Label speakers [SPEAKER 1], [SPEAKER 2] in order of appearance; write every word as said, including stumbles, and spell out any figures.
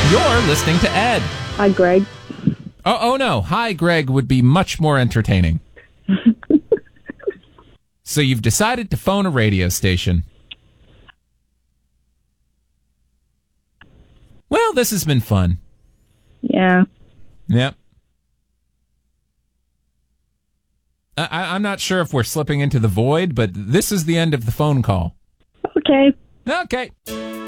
[SPEAKER 1] You're listening to Ed.
[SPEAKER 2] Hi, Greg.
[SPEAKER 1] Oh, oh no. Hi, Greg would be much more entertaining. So you've decided to phone a radio station. Well, this has been fun.
[SPEAKER 2] Yeah.
[SPEAKER 1] Yep. I, I'm not sure if we're slipping into the void, but this is the end of the phone call.
[SPEAKER 2] Okay.
[SPEAKER 1] Okay.